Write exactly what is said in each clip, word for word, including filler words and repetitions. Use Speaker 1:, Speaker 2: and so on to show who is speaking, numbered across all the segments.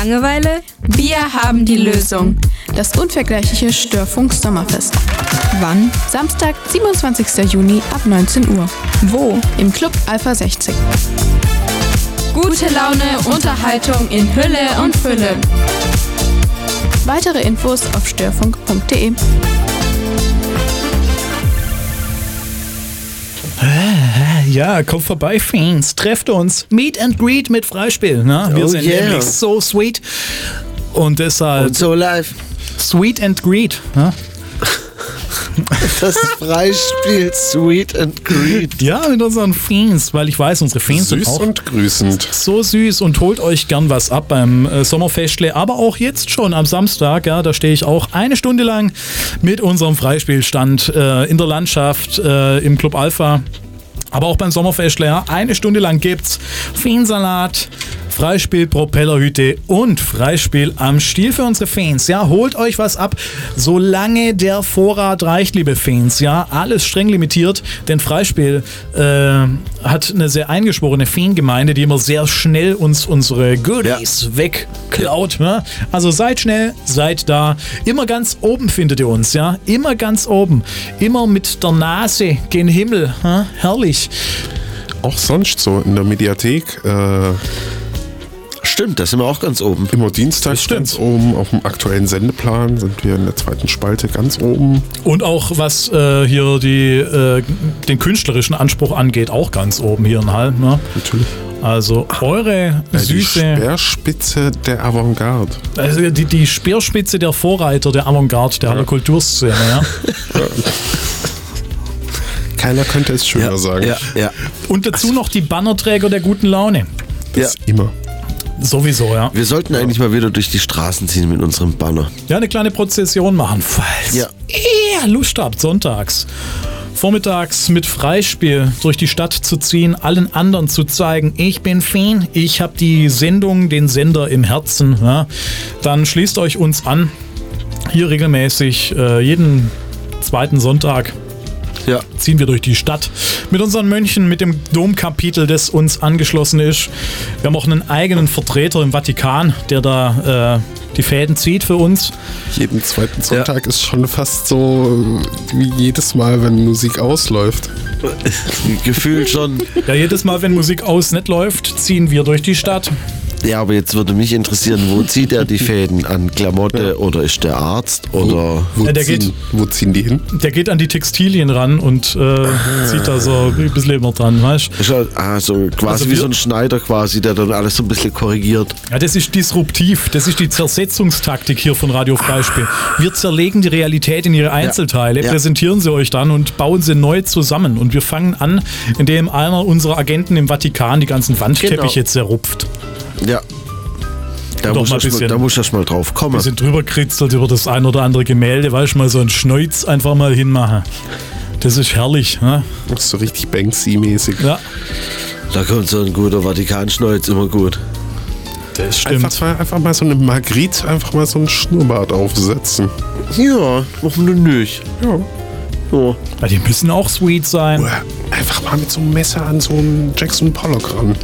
Speaker 1: Langeweile? Wir haben die Lösung.
Speaker 2: Das unvergleichliche Störfunk Sommerfest.
Speaker 1: Wann?
Speaker 2: Samstag, siebenundzwanzigster Juni ab neunzehn Uhr.
Speaker 1: Wo?
Speaker 2: Im Club Alpha sechzig.
Speaker 1: Gute Laune, Unterhaltung in Hülle und Fülle.
Speaker 2: Weitere Infos auf störfunk punkt de.
Speaker 3: Ja, kommt vorbei, Fans. Trefft uns. Meet and Greet mit Freispiel. Ne? Wir
Speaker 4: oh
Speaker 3: sind
Speaker 4: yeah.
Speaker 3: nämlich so sweet. Und deshalb...
Speaker 4: Und so live.
Speaker 3: Sweet and Greet. Ne?
Speaker 4: Das Freispiel Sweet and Greet.
Speaker 3: Ja, mit unseren Fans, weil ich weiß, unsere Fans
Speaker 5: süß
Speaker 3: sind auch
Speaker 5: und grüßend.
Speaker 3: So süß und holt euch gern was ab beim äh, Sommerfestle, aber auch jetzt schon am Samstag, ja, da stehe ich auch eine Stunde lang mit unserem Freispielstand äh, in der Landschaft äh, im Club Alpha. Aber auch beim Sommerfestle, ja, eine Stunde lang gibt's Feensalat, Freispiel, Propellerhüte und Freispiel am Stiel für unsere Fans. Ja, holt euch was ab, solange der Vorrat reicht, liebe Fans. Ja, alles streng limitiert, denn Freispiel äh, hat eine sehr eingeschworene Fangemeinde, die immer sehr schnell uns unsere Goodies ja. wegklaut. Ja. Also seid schnell, seid da. Immer ganz oben findet ihr uns, ja, immer ganz oben. Immer mit der Nase gen Himmel. Ja? Herrlich.
Speaker 5: Auch sonst so in der Mediathek. Äh
Speaker 4: Stimmt, da sind wir auch ganz oben.
Speaker 5: Immer Dienstag ganz oben. Auf dem aktuellen Sendeplan sind wir in der zweiten Spalte ganz oben.
Speaker 3: Und auch was äh, hier die, äh, den künstlerischen Anspruch angeht, auch ganz oben hier in Hall. Ne?
Speaker 5: Natürlich.
Speaker 3: Also eure
Speaker 5: ja,
Speaker 3: süße...
Speaker 5: Die Speerspitze der Avantgarde.
Speaker 3: Also die, die Speerspitze der Vorreiter der Avantgarde, der ja. Kulturszene. Ja.
Speaker 5: Ja. Keiner könnte es schöner
Speaker 4: ja,
Speaker 5: sagen.
Speaker 4: Ja, ja.
Speaker 3: Und dazu noch die Bannerträger der guten Laune.
Speaker 5: Das
Speaker 4: ja.
Speaker 5: immer.
Speaker 3: Sowieso, ja.
Speaker 4: Wir sollten eigentlich mal wieder durch die Straßen ziehen mit unserem Banner.
Speaker 3: Ja, eine kleine Prozession machen, falls
Speaker 4: ja.
Speaker 3: ihr Lust habt, sonntags. Vormittags mit Freispiel durch die Stadt zu ziehen, allen anderen zu zeigen, ich bin Fan, ich habe die Sendung, den Sender im Herzen. Ja. Dann schließt euch uns an, hier regelmäßig, äh, jeden zweiten Sonntag.
Speaker 4: Ja.
Speaker 3: Ziehen wir durch die Stadt mit unseren Mönchen, mit dem Domkapitel, das uns angeschlossen ist. Wir haben auch einen eigenen Vertreter im Vatikan, der da äh, die Fäden zieht für uns.
Speaker 5: Jeden zweiten Sonntag ja. ist schon fast so wie jedes Mal, wenn Musik ausläuft.
Speaker 4: Gefühlt schon.
Speaker 3: Ja, jedes Mal, wenn Musik aus nicht läuft, ziehen wir durch die Stadt.
Speaker 4: Ja, aber jetzt würde mich interessieren, wo zieht er die Fäden? An Klamotte ja. oder ist der Arzt? Oder
Speaker 5: wo, wo,
Speaker 3: ja, der
Speaker 5: ziehen,
Speaker 3: geht,
Speaker 5: wo ziehen die hin?
Speaker 3: Der geht an die Textilien ran und äh, zieht da so ein bisschen immer dran, weißt
Speaker 4: du? Also quasi also wie so ein Schneider quasi, der dann alles so ein bisschen korrigiert.
Speaker 3: Ja, das ist disruptiv. Das ist die Zersetzungstaktik hier von Radio Freispiel. Wir zerlegen die Realität in ihre Einzelteile, ja. Ja. präsentieren sie euch dann und bauen sie neu zusammen. Und wir fangen an, indem einer unserer Agenten im Vatikan die ganzen Wandteppiche genau. zerrupft.
Speaker 4: Ja. Da muss, bisschen, mal, da muss ich mal drauf kommen.
Speaker 3: Ein bisschen drüber kritzelt über das ein oder andere Gemälde, weißt du, mal so einen Schneuz einfach mal hinmachen. Das ist herrlich. Ne?
Speaker 5: Das ist so richtig Banksy-mäßig.
Speaker 3: Ja.
Speaker 4: Da kommt so ein guter Vatikanschneuz immer gut.
Speaker 3: Das stimmt.
Speaker 5: Einfach mal, einfach mal so eine Marguerite, einfach mal so einen Schnurrbart aufsetzen.
Speaker 4: Ja, warum denn nicht?
Speaker 5: Ja.
Speaker 4: Oh.
Speaker 3: Ja, die müssen auch sweet sein.
Speaker 5: Oder einfach mal mit so einem Messer an so einen Jackson Pollock ran.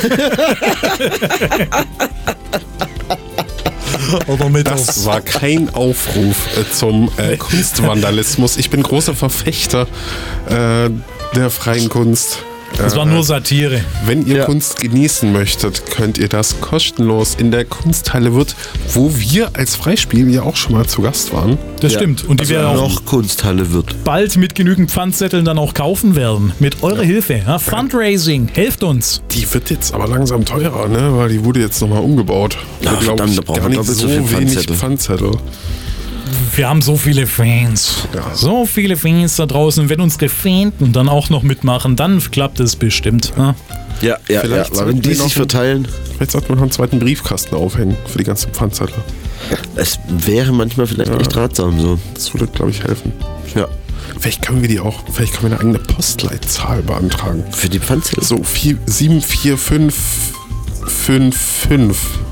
Speaker 3: Oder mit
Speaker 5: das war kein Aufruf äh, zum äh, Kunstvandalismus. Ich bin großer Verfechter äh, der freien Kunst.
Speaker 3: Das war nur Satire.
Speaker 5: Wenn ihr
Speaker 4: ja.
Speaker 5: Kunst genießen möchtet, könnt ihr das kostenlos in der Kunsthalle Würth, wo wir als Freispiel ja auch schon mal zu Gast waren.
Speaker 3: Das ja. stimmt. Und die
Speaker 4: also
Speaker 3: wir auch
Speaker 4: noch Kunsthalle Würth
Speaker 3: bald mit genügend Pfandzetteln dann auch kaufen werden. Mit eurer ja. Hilfe. Ja, Fundraising. Helft uns.
Speaker 5: Die wird jetzt aber langsam teurer, ne? Weil die wurde jetzt nochmal umgebaut.
Speaker 4: Ja,
Speaker 5: da glaube ich gar nicht so wenig Pfandzettel. Pfandzettel.
Speaker 3: Wir haben so viele Fans. Ja. So viele Fans da draußen. Wenn unsere Fähnten dann auch noch mitmachen, dann klappt es bestimmt.
Speaker 4: Ja, ja, ja. ja. Wenn die sich verteilen.
Speaker 5: Vielleicht sollte man noch einen zweiten Briefkasten aufhängen für die ganzen Pfandzettel.
Speaker 4: Es wäre manchmal vielleicht ja. echt ratsam so.
Speaker 5: Das würde, glaube ich, helfen.
Speaker 4: Ja.
Speaker 5: Vielleicht können wir die auch, vielleicht können wir eine eigene Postleitzahl beantragen.
Speaker 4: Für die Pfandzettel?
Speaker 5: So sieben vier fünf fünf fünf.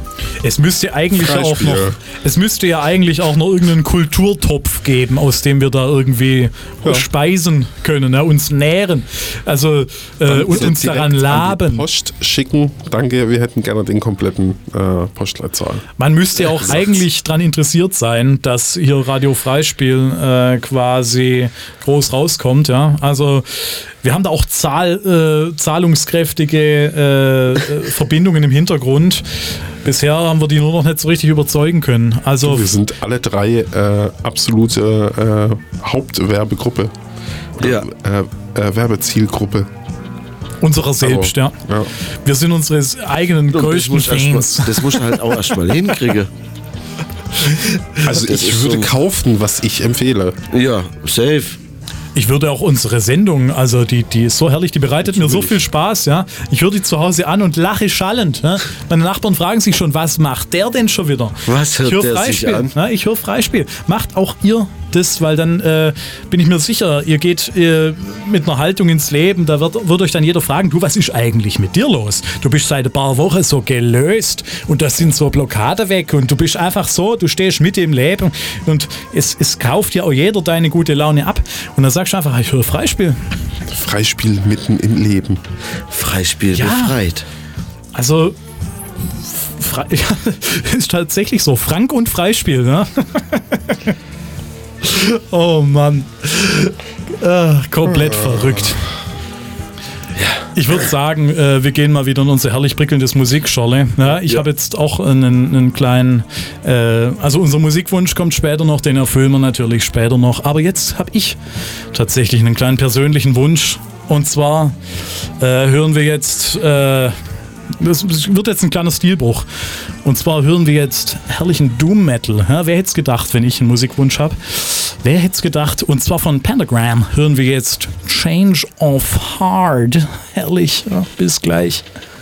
Speaker 3: Es müsste eigentlich auch
Speaker 5: Freispiel.
Speaker 3: noch, es müsste ja eigentlich auch noch irgendeinen Kulturtopf geben, aus dem wir da irgendwie
Speaker 5: Ja.
Speaker 3: speisen können, ne? Uns nähren, also äh, und
Speaker 5: Bitte
Speaker 3: uns
Speaker 5: direkt
Speaker 3: daran
Speaker 5: an die
Speaker 3: laben.
Speaker 5: Post schicken. Danke, wir hätten gerne den kompletten äh, Postleitzahl.
Speaker 3: Man müsste auch eigentlich daran interessiert sein, dass hier Radio Freispiel äh, quasi groß rauskommt. Ja? Also wir haben da auch Zahl, äh, zahlungskräftige äh, Verbindungen im Hintergrund. Bisher haben wir die nur noch nicht so richtig überzeugen können. Also
Speaker 5: Wir sind alle drei äh, absolute äh, Hauptwerbegruppe.
Speaker 4: Ja.
Speaker 5: Äh, äh, Werbezielgruppe.
Speaker 3: unserer selbst, ja.
Speaker 5: Ja.
Speaker 3: Wir sind unsere eigenen
Speaker 4: Und das
Speaker 3: größten
Speaker 4: muss erst mal-
Speaker 3: Fans.
Speaker 4: Das muss halt auch erstmal hinkriegen.
Speaker 5: Also
Speaker 4: Das
Speaker 5: ich
Speaker 4: ist
Speaker 5: würde
Speaker 4: so-
Speaker 5: kaufen, was ich empfehle.
Speaker 4: Ja, safe.
Speaker 3: Ich würde auch unsere Sendung, also die, die ist so herrlich, die bereitet mir so viel Spaß, ja. Ich höre die zu Hause an und lache schallend. Ja? Meine Nachbarn fragen sich schon, was macht der denn schon wieder?
Speaker 4: Was hört
Speaker 3: ich höre
Speaker 4: der sich
Speaker 3: Freispiel.
Speaker 4: an?
Speaker 3: Ja, ich höre Freispiel. Macht auch ihr das, weil dann äh, bin ich mir sicher, ihr geht äh, mit einer Haltung ins Leben, da wird, wird euch dann jeder fragen, du, was ist eigentlich mit dir los? Du bist seit ein paar Wochen so gelöst und da sind so Blockade weg und du bist einfach so, du stehst mit im Leben und es, es kauft ja auch jeder deine gute Laune ab. Und dann sagst du einfach, ich höre Freispiel.
Speaker 5: Freispiel mitten im Leben.
Speaker 4: Freispiel
Speaker 3: Ja.
Speaker 4: befreit.
Speaker 3: Also, Fre ja, ist tatsächlich so. Frank und Freispiel, ne? Oh Mann. Äh, komplett verrückt. Ich würde sagen, äh, wir gehen mal wieder in unser herrlich prickelndes Musikschorle. Ja, ich
Speaker 5: Ja.
Speaker 3: habe jetzt auch einen, einen kleinen, äh, also unser Musikwunsch kommt später noch, den erfüllen wir natürlich später noch. Aber jetzt habe ich tatsächlich einen kleinen persönlichen Wunsch. Und zwar äh, hören wir jetzt, äh, das wird jetzt ein kleiner Stilbruch. Und zwar hören wir jetzt herrlichen Doom Metal. Ja, wer hätte es gedacht, wenn ich einen Musikwunsch habe? Wer hätte es gedacht? Und zwar von Pentagram hören wir jetzt Change of Heart. Herrlich. Ja, bis gleich.